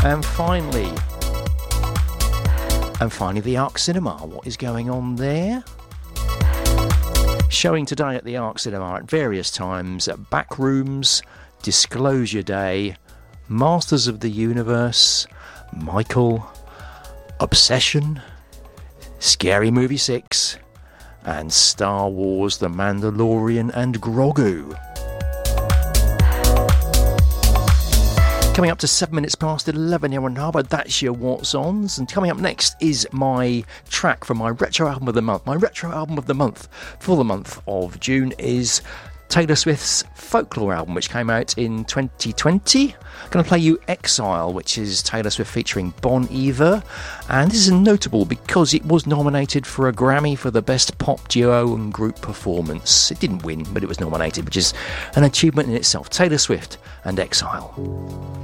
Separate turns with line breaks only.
And finally, the Arc Cinema. What is going on there? Showing today at the Arc Cinema at various times: Backrooms, Disclosure Day, Masters of the Universe, Michael, Obsession, Scary Movie 6, and Star Wars: The Mandalorian and Grogu. Coming up to 7 minutes past 11 here on Harbour, that's your What's Ons. And coming up next is my track from my retro album of the month. My retro album of the month for the month of June is Taylor Swift's Folklore album, which came out in 2020. I'm going to play you Exile, which is Taylor Swift featuring Bon Iver. And this is notable because it was nominated for a Grammy for the Best Pop Duo and Group Performance. It didn't win, but it was nominated, which is an achievement in itself. Taylor Swift and Exile.